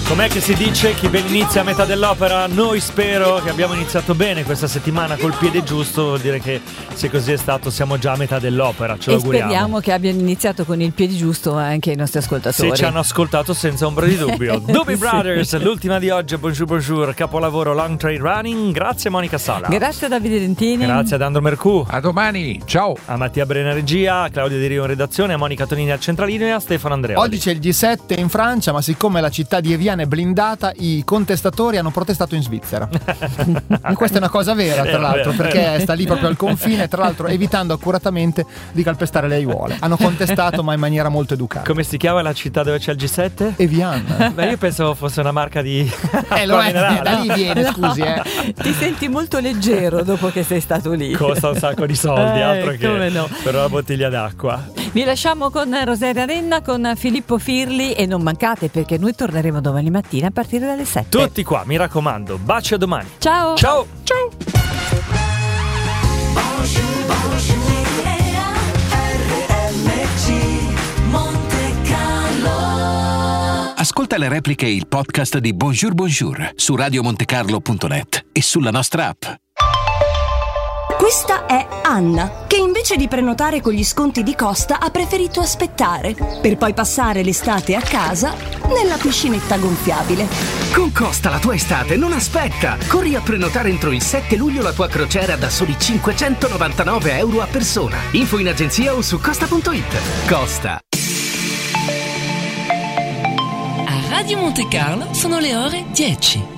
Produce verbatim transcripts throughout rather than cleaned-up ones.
Com'è che si dice? Chi ben inizia a metà dell'opera? Noi spero che abbiamo iniziato bene questa settimana col piede giusto. Vuol dire che se così è stato siamo già a metà dell'opera. Ce lo e auguriamo. Speriamo che abbiano iniziato con il piede giusto anche i nostri ascoltatori. Se ci hanno ascoltato senza ombra di dubbio. Doobie sì. Brothers, l'ultima di oggi. Bonjour bonjour, capolavoro Long Train Running. Grazie Monica Sala. Grazie a Davide Dentini. Grazie ad Andro Mercù. A domani, ciao. A Mattia Brena regia, a Claudio Di Rio in redazione, a Monica Tonini al centralino e a Stefano Andrea. Oggi c'è il G sette in Francia, ma siccome la città di Evian è blindata, i contestatori hanno protestato in Svizzera. E questa è una cosa vera, tra l'altro, perché sta lì proprio al confine, tra l'altro evitando accuratamente di calpestare le aiuole. Hanno contestato, ma in maniera molto educata. Come si chiama la città dove c'è il G sette? Evian. Beh, io pensavo fosse una marca di eh, lo è, da lì viene, scusi, eh. Ti senti molto leggero dopo che sei stato lì. Costa un sacco di soldi, eh, altro che no. per una bottiglia d'acqua. Vi lasciamo con Rosaria Renna, con Filippo Firli e non mancate perché noi torneremo domani mattina a partire dalle sette. Tutti qua, mi raccomando. Baci a domani. Ciao. Ciao. Ciao. Ascolta le repliche e il podcast di Bonjour Bonjour su radio monte carlo punto net e sulla nostra app. Questa è Anna, che invece di prenotare con gli sconti di Costa ha preferito aspettare, per poi passare l'estate a casa nella piscinetta gonfiabile. Con Costa la tua estate non aspetta! Corri a prenotare entro il sette luglio la tua crociera da soli cinquecentonovantanove euro a persona. Info in agenzia o su costa punto it. Costa. A Radio Monte Carlo sono le ore dieci.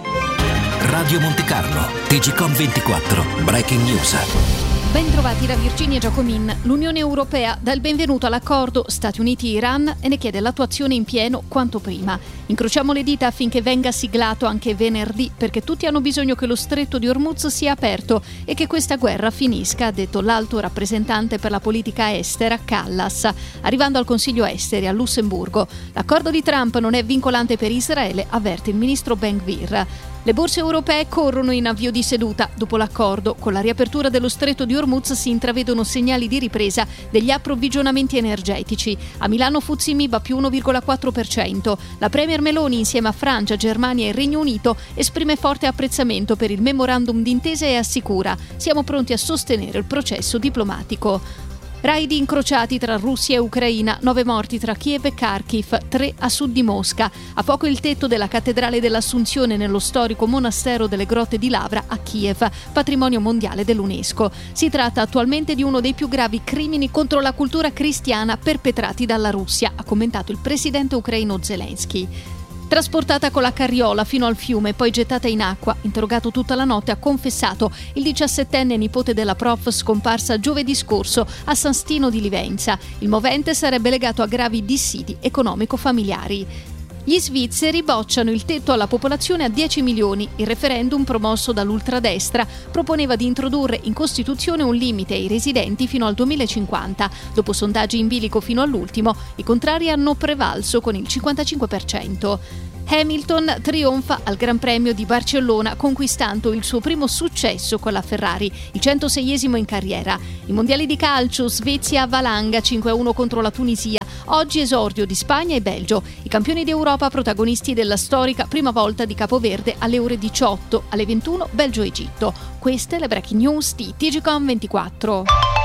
Radio Monte Carlo, T G Com ventiquattro, Breaking News. Bentrovati da Virginia Giacomin. L'Unione Europea dà il benvenuto all'accordo Stati Uniti-Iran e ne chiede l'attuazione in pieno quanto prima. Incrociamo le dita affinché venga siglato anche venerdì, perché tutti hanno bisogno che lo stretto di Hormuz sia aperto e che questa guerra finisca, ha detto l'alto rappresentante per la politica estera Kallas, arrivando al Consiglio Esteri a Lussemburgo. L'accordo di Trump non è vincolante per Israele, avverte il ministro Ben-Gvir. Le borse europee corrono in avvio di seduta. Dopo l'accordo, con la riapertura dello stretto di Hormuz si intravedono segnali di ripresa degli approvvigionamenti energetici. A Milano F T S E MIB più uno virgola quattro per cento. La Premier Meloni, insieme a Francia, Germania e Regno Unito, esprime forte apprezzamento per il memorandum d'intesa e assicura: siamo pronti a sostenere il processo diplomatico. Raidi incrociati tra Russia e Ucraina, nove morti tra Kiev e Kharkiv, tre a sud di Mosca. A poco il tetto della cattedrale dell'Assunzione nello storico monastero delle Grotte di Lavra a Kiev, patrimonio mondiale dell'UNESCO. Si tratta attualmente di uno dei più gravi crimini contro la cultura cristiana perpetrati dalla Russia, ha commentato il presidente ucraino Zelensky. Trasportata con la carriola fino al fiume, poi gettata in acqua, interrogato tutta la notte, ha confessato il diciassettenne nipote della prof scomparsa giovedì scorso a San Stino di Livenza. Il movente sarebbe legato a gravi dissidi economico-familiari. Gli svizzeri bocciano il tetto alla popolazione a dieci milioni. Il referendum promosso dall'ultradestra proponeva di introdurre in Costituzione un limite ai residenti fino al duemilacinquanta. Dopo sondaggi in bilico fino all'ultimo, i contrari hanno prevalso con il cinquantacinque per cento. Hamilton trionfa al Gran Premio di Barcellona conquistando il suo primo successo con la Ferrari, il centoseiesimo in carriera. I mondiali di calcio, Svezia valanga cinque a uno contro la Tunisia. Oggi esordio di Spagna e Belgio. I campioni d'Europa protagonisti della storica prima volta di Capoverde alle ore diciotto, alle ventuno Belgio-Egitto. Queste le breaking news di T G Com ventiquattro.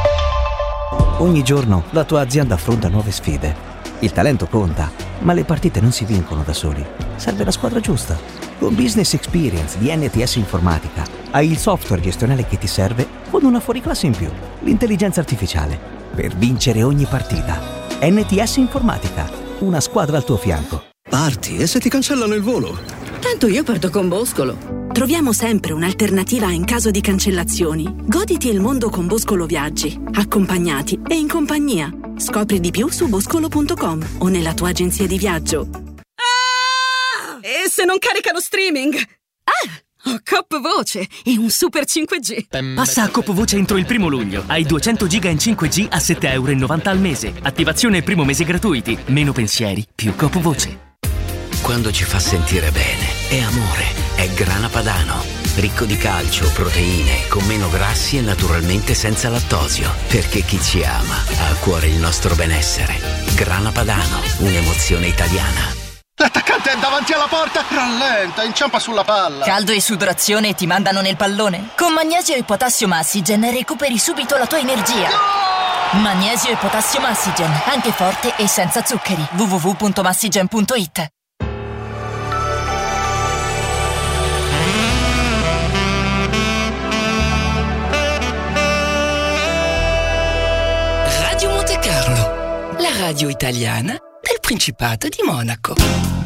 Ogni giorno la tua azienda affronta nuove sfide. Il talento conta, ma le partite non si vincono da soli. Serve la squadra giusta. Con Business Experience di N T S Informatica hai il software gestionale che ti serve con una fuoriclasse in più, l'intelligenza artificiale, per vincere ogni partita. N T S Informatica, una squadra al tuo fianco. Parti e se ti cancellano il volo? Tanto io parto con Boscolo. Troviamo sempre un'alternativa in caso di cancellazioni. Goditi il mondo con Boscolo Viaggi, accompagnati e in compagnia. Scopri di più su boscolo punto com o nella tua agenzia di viaggio. Ah! E se non carica lo streaming? Ah! Ho Coop Voce e un super cinque G. Passa a Coop Voce entro il primo luglio. Hai duecento giga in cinque G a sette virgola novanta euro al mese. Attivazione e primo mese gratuiti. Meno pensieri, più Coop Voce. Quando ci fa sentire bene, è amore, è Grana Padano. Ricco di calcio, proteine, con meno grassi e naturalmente senza lattosio. Perché chi ci ama ha a cuore il nostro benessere. Grana Padano, un'emozione italiana. L'attaccante è è davanti alla porta, rallenta, inciampa sulla palla. Caldo e sudorazione ti mandano nel pallone? Con Magnesio e Potassio Massigen recuperi subito la tua energia. No! Magnesio e Potassio Massigen, anche forte e senza zuccheri. w w w punto massigen punto i t. Radio Monte Carlo, la radio italiana del Principato di Monaco.